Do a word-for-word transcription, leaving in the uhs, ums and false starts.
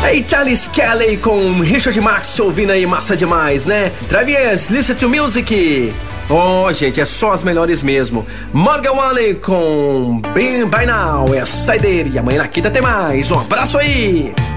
Aí Charles Kelly com Richard Marx ouvindo aí, massa demais, né? Travis, Listen to Music. Oh, gente, é só as melhores mesmo. Morgan Wallen com Been By Now, é a saideira. E amanhã na quinta tem mais. Um abraço aí.